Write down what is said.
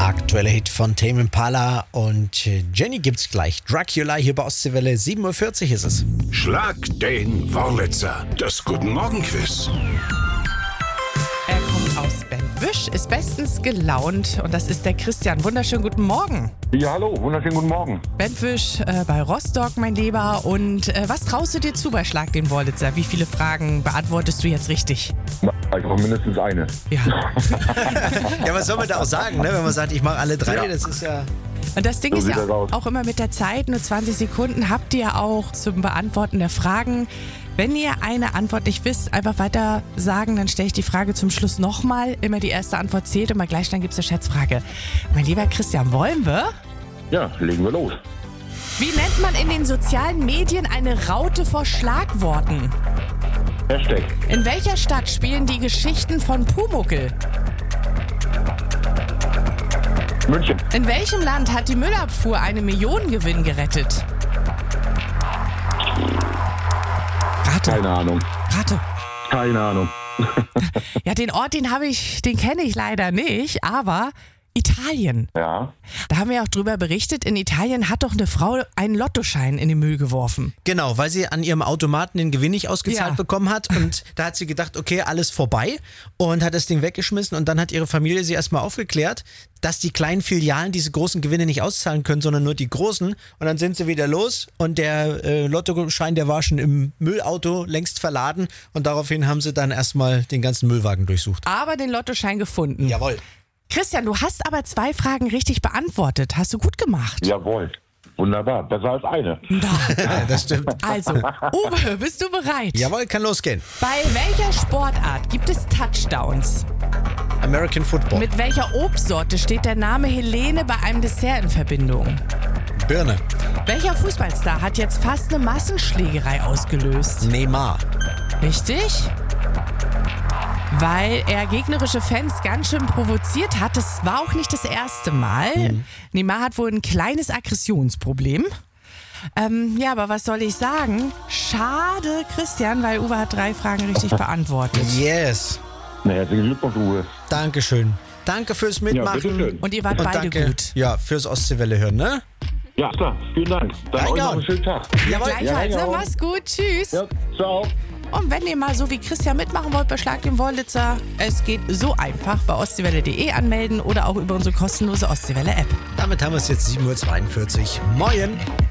Aktueller Hit von Tame Impala und Jenny gibt's gleich. Dracula hier bei Ostseewelle, 7.40 Uhr ist es. Schlag den Wurlitzer, das Guten-Morgen-Quiz. Er kommt aus Bentwisch, ist bestens gelaunt und das ist der Christian. Wunderschönen guten Morgen. Ja, hallo, wunderschönen guten Morgen. Bentwisch bei Rostock, mein Lieber. Und was traust du dir zu bei Schlag den Wurlitzer? Wie viele Fragen beantwortest du jetzt richtig? Also mindestens eine. Ja. Ja, was soll man da auch sagen, ne? Wenn man sagt, ich mache alle drei, Ja. das ist ja... Und das Ding So ist sieht ja das aus. auch immer mit der Zeit, nur 20 Sekunden habt ihr auch zum Beantworten der Fragen. Wenn ihr eine Antwort nicht wisst, einfach weiter sagen, dann stelle ich die Frage zum Schluss nochmal. Immer die erste Antwort zählt und mal gleich dann gibt es eine Schätzfrage. Mein lieber Christian, wollen wir? Ja, legen wir los. Wie nennt man in den sozialen Medien eine Raute vor Schlagworten? Hashtag In welcher Stadt spielen die Geschichten von Pumuckl? München. In welchem Land hat die Müllabfuhr einen Millionengewinn gerettet? Rate, Keine Ahnung. rate. Keine Ahnung. Ja, den Ort, den kenne ich leider nicht, aber Italien. Ja. Da haben wir auch drüber berichtet. In Italien hat doch eine Frau einen Lottoschein in den Müll geworfen. Genau, weil sie an ihrem Automaten den Gewinn nicht ausgezahlt Ja. bekommen hat und da hat sie gedacht, okay, alles vorbei und hat das Ding weggeschmissen und dann hat ihre Familie sie erstmal aufgeklärt, dass die kleinen Filialen diese großen Gewinne nicht auszahlen können, sondern nur die großen und dann sind sie wieder los und der Lottoschein, der war schon im Müllauto längst verladen und daraufhin haben sie dann erstmal den ganzen Müllwagen durchsucht. Aber den Lottoschein gefunden. Jawohl. Christian, du hast aber 2 Fragen richtig beantwortet. Hast du gut gemacht. Jawohl. Wunderbar. Besser als eine. Ja, das stimmt. Also, Uwe, bist du bereit? Jawohl, kann losgehen. Bei welcher Sportart gibt es Touchdowns? American Football. Mit welcher Obstsorte steht der Name Helene bei einem Dessert in Verbindung? Birne. Welcher Fußballstar hat jetzt fast eine Massenschlägerei ausgelöst? Neymar. Richtig? Weil er gegnerische Fans ganz schön provoziert hat. Das war auch nicht das erste Mal. Neymar hat wohl ein kleines Aggressionsproblem. Ja, aber was soll ich sagen? Schade, Christian, weil Uwe hat 3 Fragen richtig beantwortet. Yes. Na, herzlichen Glückwunsch, Uwe. Dankeschön. Danke fürs Mitmachen. bitteschön. Und ihr wart Und beide danke, gut. ja, fürs Ostseewelle hören, ne? Ja, klar. Vielen Dank. Dann euch noch einen schönen Tag. Jawohl. Gleichfalls, Ja, ne? genau. Mach's gut, tschüss. Ja, ciao. Und wenn ihr mal so wie Christian mitmachen wollt bei Schlag den Wurlitzer, es geht so einfach. Bei ostseewelle.de anmelden oder auch über unsere kostenlose Ostseewelle-App. Damit haben wir es jetzt 7.42 Uhr. Moin.